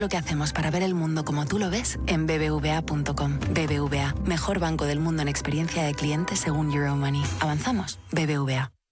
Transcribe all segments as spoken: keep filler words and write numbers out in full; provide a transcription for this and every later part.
Lo que hacemos para ver el mundo como tú lo ves en B B V A punto com. B B V A, mejor banco del mundo en experiencia de cliente según Euromoney. Avanzamos. B B V A.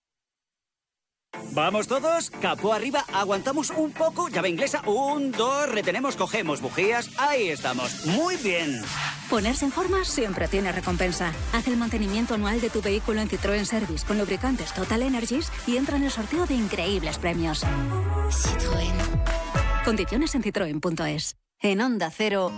¿Vamos todos? Capó arriba, aguantamos un poco, llave inglesa, un, dos, retenemos, cogemos bujías, ahí estamos, muy bien. Ponerse en forma siempre tiene recompensa. Haz el mantenimiento anual de tu vehículo en Citroën Service con lubricantes Total Energies y entra en el sorteo de increíbles premios. Citroën. Condiciones en citroen punto es. En Onda Cero.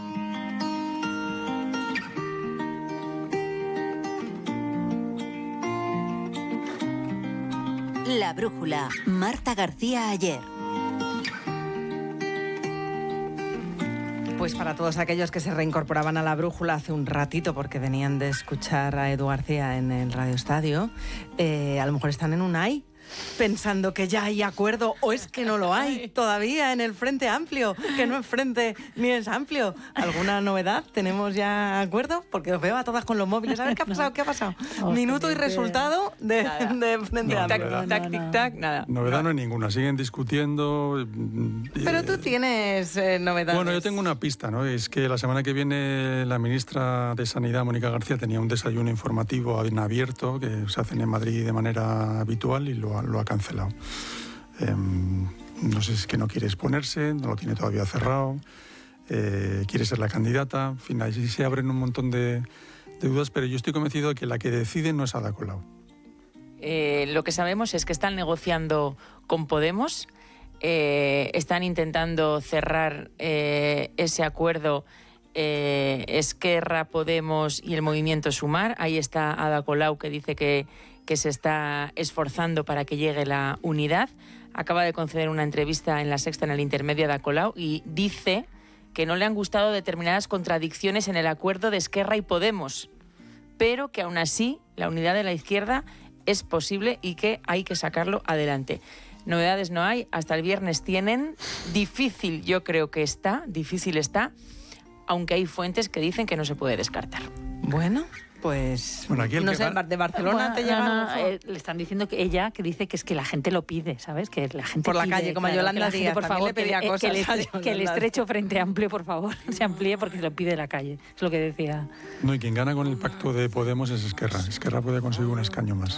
La Brújula. Marta García Ayer. Pues para todos aquellos que se reincorporaban a La Brújula hace un ratito porque venían de escuchar a Edu García en el Radio Estadio, eh, a lo mejor están en un ay, pensando que ya hay acuerdo, o es que no lo hay todavía en el Frente Amplio, que no es frente ni es amplio. ¿Alguna novedad? ¿Tenemos ya acuerdo? Porque os veo a todas con los móviles. A ver, ¿qué ha pasado? ¿Qué ha pasado? Minuto y resultado de, de Frente No, Amplio. novedad. Tac, tic, tac, nada. Novedad no hay ninguna, siguen discutiendo. Pero tú tienes eh, novedades. Bueno, yo tengo una pista, ¿no? Es que la semana que viene la ministra de Sanidad, Mónica García, tenía un desayuno informativo en abierto que se hacen en Madrid de manera habitual y lo, lo ha cancelado. Eh, no sé si es que no quiere exponerse, no lo tiene todavía cerrado, eh, quiere ser la candidata, en fin, ahí se abren un montón de, de dudas, pero yo estoy convencido de que la que decide no es Ada Colau. Eh, lo que sabemos es que están negociando con Podemos, eh, están intentando cerrar eh, ese acuerdo eh, Esquerra, Podemos y el Movimiento Sumar. Ahí está Ada Colau, que dice que, que se está esforzando para que llegue la unidad. Acaba de conceder una entrevista en La Sexta, en el intermedio, a Ada Colau, y dice que no le han gustado determinadas contradicciones en el acuerdo de Esquerra y Podemos, pero que aún así la unidad de la izquierda es posible y que hay que sacarlo adelante. Novedades no hay, hasta el viernes tienen. Difícil yo creo que está, difícil está, aunque hay fuentes que dicen que no se puede descartar. Bueno, pues bueno, aquí el no que sé, va... de Barcelona bueno, te llega no, no, algo? eh, le están diciendo que ella que dice que es que la gente lo pide, ¿sabes? Que la gente por la pide, calle, como claro, Yolanda que la gente, Díaz, por también favor, le pedía que, cosas que, el, a estre- que el Yolanda. estrecho Frente Amplio, por favor, se amplíe porque se lo pide la calle. Es lo que decía. No, y quien gana con el pacto de Podemos es Esquerra. Esquerra puede conseguir un escaño más.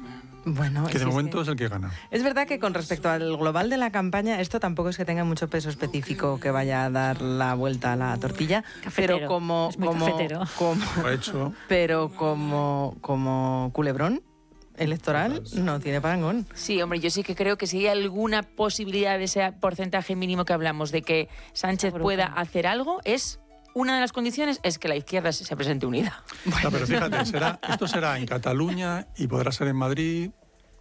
Bueno, Que de sí, momento sí. es el que gana. Es verdad que con respecto al global de la campaña, esto tampoco es que tenga mucho peso específico que vaya a dar la vuelta a la tortilla, Cafetero, pero como, es muy como, cafetero. como, Lo ha hecho. pero como, como culebrón electoral no tiene parangón. Sí, hombre, yo sí que creo que si hay alguna posibilidad de ese porcentaje mínimo que hablamos de que Sánchez pueda hacer algo, es... Una de las condiciones es que la izquierda se presente unida. No, pero fíjate, será, esto será en Cataluña y podrá ser en Madrid,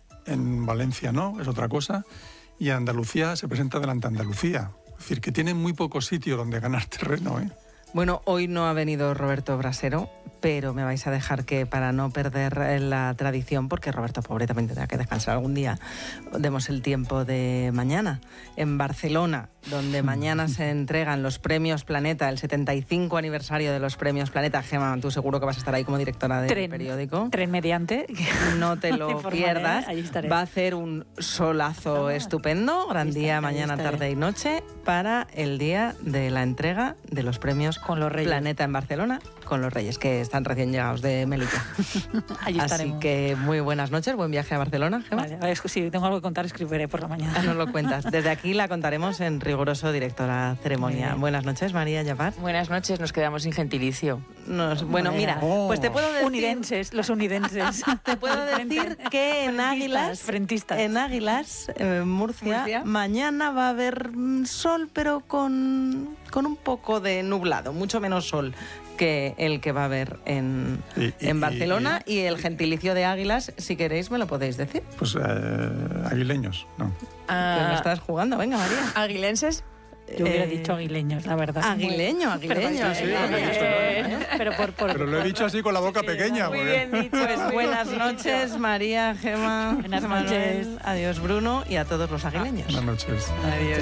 en Valencia no, es otra cosa, y Andalucía se presenta delante de Andalucía. Es decir, que tiene muy poco sitio donde ganar terreno, ¿eh? Bueno, hoy no ha venido Roberto Brasero, pero me vais a dejar que, para no perder la tradición, porque Roberto, pobre, también tendrá que descansar algún día, demos el tiempo de mañana. En Barcelona, donde mañana se entregan los premios Planeta, el setenta y cinco aniversario de los premios Planeta. Gemma, tú seguro que vas a estar ahí como directora del Tren, periódico. Tren mediante. No te lo Informaré, pierdas. ahí estaré. Va a hacer un solazo Ah, estupendo, gran ahí día estaré, ahí mañana, estaré. tarde y noche, para el día de la entrega de los premios Con los Reyes. Planeta en Barcelona, con los Reyes, que están recién llegados de Melilla. Allí Así estaremos. que muy buenas noches, buen viaje a Barcelona, Gemma. Vale, a ver, si tengo algo que contar, escribiré por la mañana. Nos lo cuentas. Desde aquí la contaremos en riguroso directo, la Muy ceremonia. bien. Buenas noches, María Yapar. Buenas noches, nos quedamos sin gentilicio. Nos- bueno, Madera. mira, pues te puedo decir... Unidenses, los unidenses. Te puedo decir que en Águilas, Frentistas. en Águilas, eh, Murcia, Murcia. mañana va a haber mm, sol, pero con, con un poco de nublado, mucho menos sol que el que va a haber en, Y- y- en Barcelona. y- Y, el gentilicio de Águilas, si queréis, me lo podéis decir. Pues eh, aguileños, ¿no? Que no estás jugando, venga, María. ¿Aguilenses? Yo hubiera Eh, dicho aguileños, la verdad. Aguileño, aguileño. Sí, sí, eh, sí, Eh, pero por, por, Pero lo he por- dicho así con la boca sí, pequeña. Muy porque- bien dicho. Pues muy buenas bien noches, dicho. María, Gemma, Buenas Manuel, noches. adiós, Bruno, y a todos los aguileños. Buenas noches. Adiós.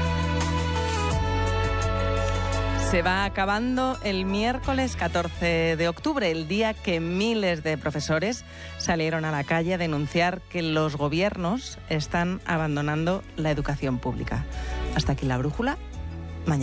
Se va acabando el miércoles catorce de octubre, el día que miles de profesores salieron a la calle a denunciar que los gobiernos están abandonando la educación pública. Hasta aquí la brújula.